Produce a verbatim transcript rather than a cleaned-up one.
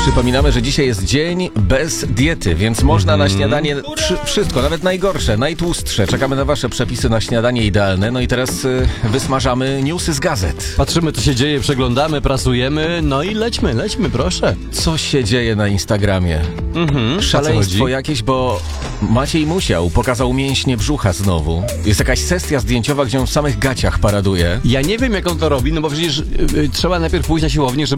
Przypominamy, że dzisiaj jest dzień bez diety, więc można na śniadanie wszy- wszystko, nawet najgorsze, najtłustsze. Czekamy na wasze przepisy na śniadanie idealne. No i teraz y, wysmażamy newsy z gazet. Patrzymy, co się dzieje, przeglądamy, prasujemy, no i lećmy, lećmy, proszę. Co się dzieje na Instagramie? Mhm, Szaleństwo jakieś, bo Maciej Musiał pokazał mięśnie brzucha znowu. Jest jakaś sesja zdjęciowa, gdzie on w samych gaciach paraduje. Ja nie wiem, jak on to robi, no bo przecież y, y, trzeba najpierw pójść na siłownię, żeby